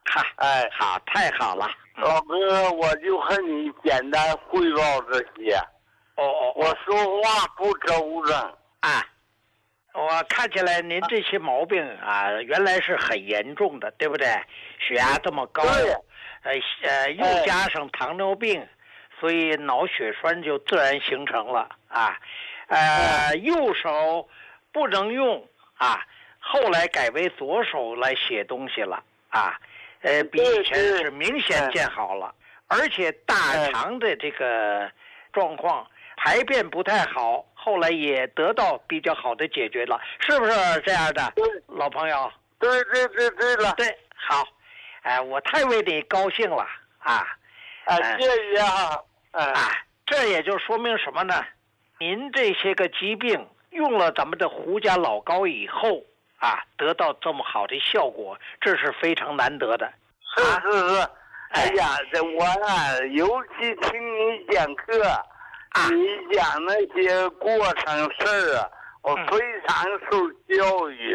哈， 哎， 好，太好了。 老哥，我就和你简单汇报这些。我说话不周正啊。我看起来您这些毛病啊，原来是很严重的，对不对？血压这么高，又加上糖尿病，所以脑血栓就自然形成了啊。右手不能用啊，后来改为左手来写东西了啊。比以前是明显见好了，而且大肠的这个状况，排便不太好，后来也得到比较好的解决了，是不是这样的，老朋友？ 对了。 对，好，我太为你高兴了啊！ 谢谢啊！ 这也就说明什么呢？您这些个疾病用了咱们的胡家老膏以后啊，得到这么好的效果，这是非常难得的。 是。哎呀，我尤其听你讲课，你讲那些过程事啊，我非常受教育。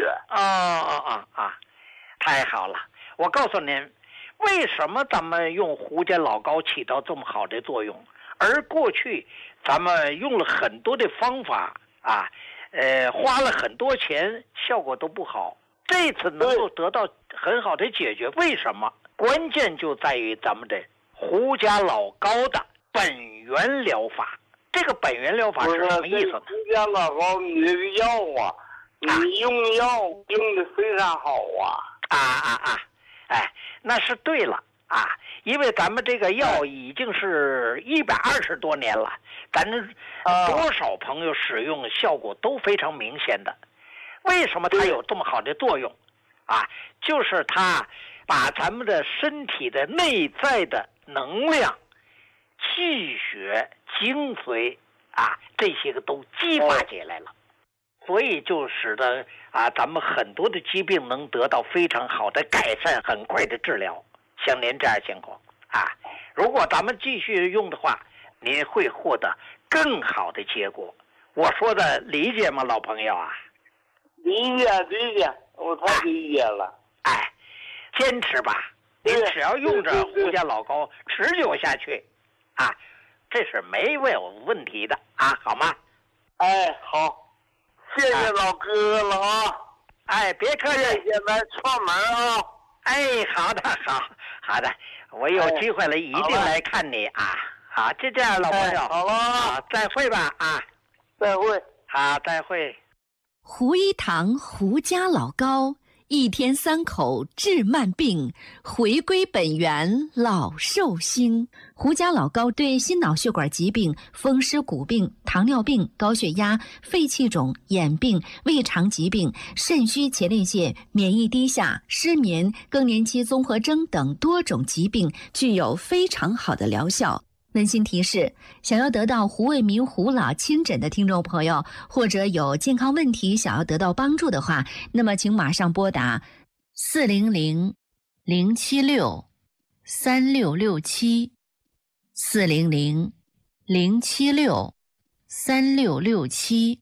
太好了！我告诉您，为什么咱们用胡家老膏起到这么好的作用，而过去咱们用了很多的方法啊，花了很多钱，效果都不好。这次能够得到很好的解决，为什么？关键就在于咱们的胡家老膏的本源疗法。这个本源疗法是什么意思呢？ 胡家老膏，你这个药你用药用的非常好那是对了啊，因为咱们这个药已经是120多年了，咱多少朋友使用效果都非常明显的。为什么它有这么好的作用啊？就是它把咱们的身体的内在的能量、气血、精髓啊，这些个都激发起来了，所以就使得咱们很多的疾病能得到非常好的改善，很快的治疗。像您这样情况如果咱们继续用的话，您会获得更好的结果。我说的理解吗，老朋友啊？ 理解，我太理解了。 坚持吧，您只要用着胡家老膏持久下去这是没有问题的好吗？ 好，谢谢老哥了别客气， 现在串门好的，我有机会了一定来看你好，就这样，老朋友， 好了， 再会吧再会， 好，再会。 胡一堂胡家老膏，1天3口治慢病，回归本源老寿星。胡家老膏对心脑血管疾病、风湿骨病、糖尿病、高血压、肺气肿、眼病、胃肠疾病、肾虚前列腺、免疫低下、失眠、更年期综合征等多种疾病具有非常好的疗效。温馨提示：想要得到胡卫民胡老亲诊的听众朋友，或者有健康问题想要得到帮助的话，那么请马上拨打400-076-3667 400-076-3667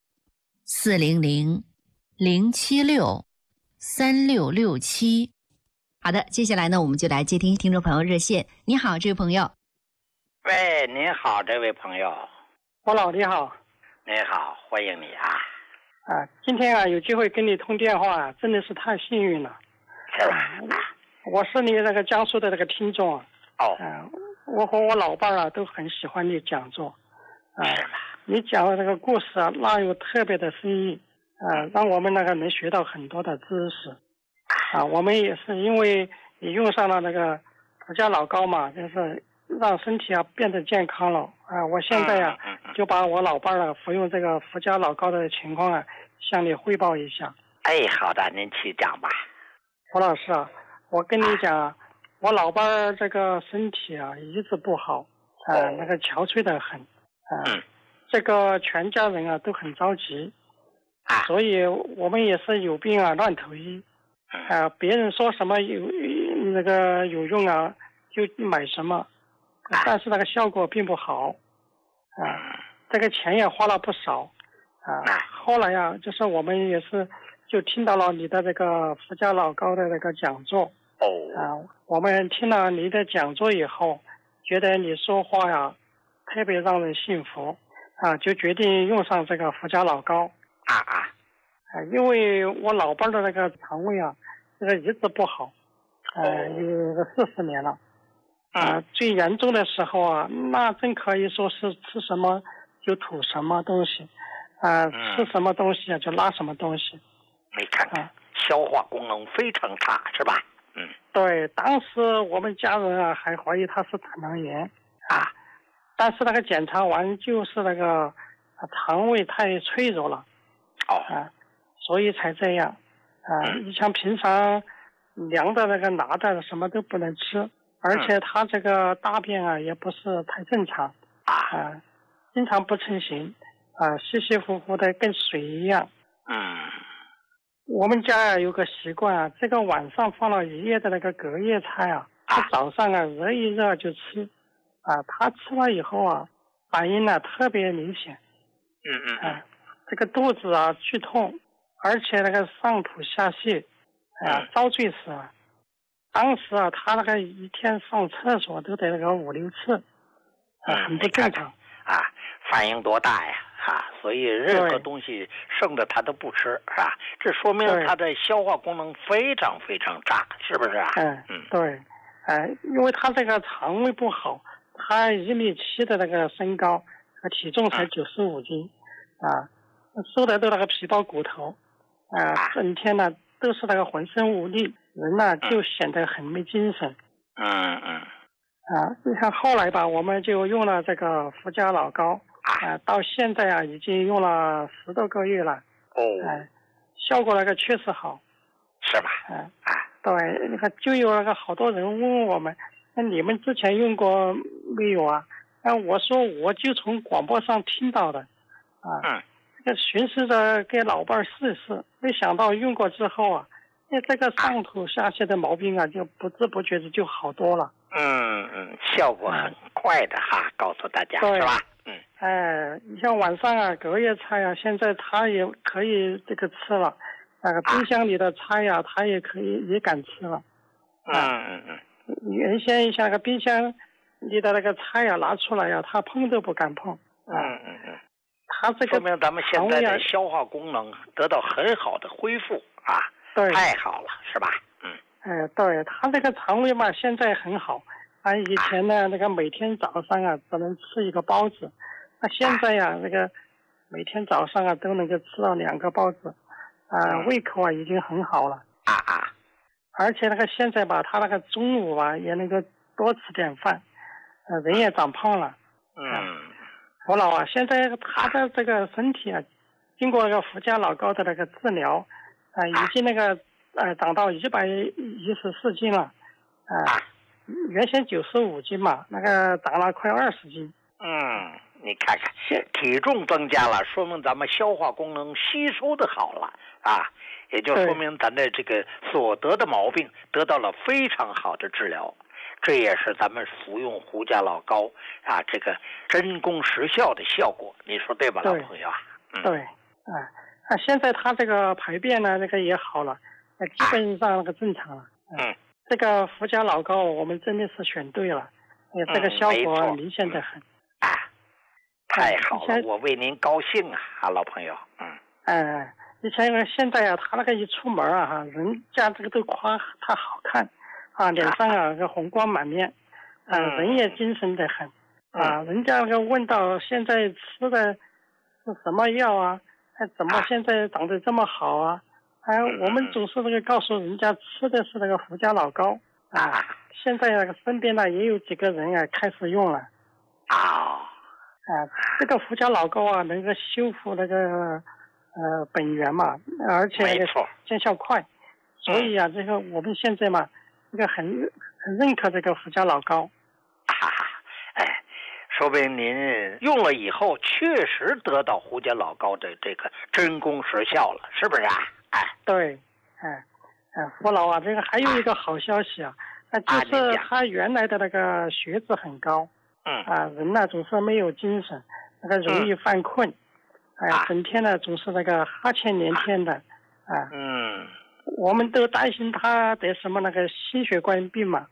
400-076-3667。好的，接下来呢，我们就来接听听众朋友热线。你好，这位朋友。 喂，您好，这位朋友。 我老弟好。 您好，欢迎你今天有机会跟你通电话真的是太幸运了。 是吧？ 我是你那个江苏的那个听众我和我老伴都很喜欢你讲座你讲的这个故事那有特别的深意让我们那个能学到很多的知识我们也是因为你用上了那个胡家老膏嘛，就是让身体变得健康了我现在就把我老伴服用这个胡家老膏的情况向你汇报一下。 好的，您请讲吧。 胡老师我跟你讲我老伴这个身体一直不好那个憔悴得很这个全家人都很着急所以我们也是有病乱投医别人说什么那个有用就买什么但是那个效果并不好这个钱也花了不少后来就是我们也是就听到了你的这个胡家老膏的那个讲座我们听了你的讲座以后，觉得你说话呀特别让人信服就决定用上这个福家老膏因为我老伴的那个肠胃这个一直不好有个40年了最严重的时候那真可以说是吃什么就吐什么东西吃什么东西就拉什么东西。 你看看消化功能非常差是吧？ 对，当时我们家人还怀疑他是胆囊炎但是那个检查完就是那个肠胃太脆弱了所以才这样你像平常凉的那个辣的什么都不能吃，而且他这个大便也不是太正常经常不成形稀稀糊糊的跟水一样我们家有个习惯这个晚上放了一夜的那个隔夜菜他早上热一热就吃他吃了以后反应特别明显这个肚子剧痛，而且那个上吐下泻遭罪死当时他那个一天上厕所都得那个5-6次很不正常反应多大呀所以任何东西剩的他都不吃这说明他的消化功能非常非常差，是不是对因为他这个肠胃不好，他1.7米的那个身高和体重才95斤瘦的都那个皮包骨头整天都是那个浑身无力，人就显得很没精神你看后来吧，我们就用了这个福家老膏到现在已经用了10多个月了效果那个确实好， 是吧对，那个就有那个好多人问我们，那你们之前用过没有我说我就从广播上听到的这个寻思着给老伴试试，没想到用过之后这个上吐下泻的毛病就不知不觉的就好多了效果很快的告诉大家是吧你像晚上隔夜菜现在他也可以这个吃了那个冰箱里的菜他也可以也敢吃了原先像那个冰箱里的那个菜拿出来他碰都不敢碰他这个说明咱们现在的消化功能得到很好的恢复对， 太好了是吧对，他这个肠胃嘛现在很好以前呢那个每天早上只能吃1个包子现在那个每天早上都能够吃到2个包子胃口已经很好了而且那个现在吧他那个中午也能够多吃点饭人也长胖了我老现在他的这个身体经过那个福家老膏的那个治疗已经那个长到114斤了原先95斤嘛，那个长了快20斤你看看体重增加了，说明咱们消化功能吸收的好了也就说明咱的这个所得的毛病得到了非常好的治疗，这也是咱们服用胡家老膏这个真功实效的效果，你说对吧老朋友对现在他这个排便呢那个也好了基本上那个正常了这个福家老膏我们真的是选对了这个效果明显的很太好了我为您高兴老朋友以前现在他那个一出门人家这个都夸他好看脸上个红光满面人也精神的很人家那个问到现在吃的是什么药怎么现在长得这么好我们总是那个告诉人家吃的是那个福家老膏现在那个身边也有几个人开始用了这个福家老膏能够修复那个本源嘛，而且那个见效快所以这个我们现在嘛这个很认可这个福家老膏说明您用了以后确实得到胡家老膏的这个真功实效了，是不是对福老这个还有一个好消息就是他原来的那个血脂很高人总是没有精神，那个容易犯困整天总是那个哈欠连天的我们都担心他得什么那个心血管病嘛。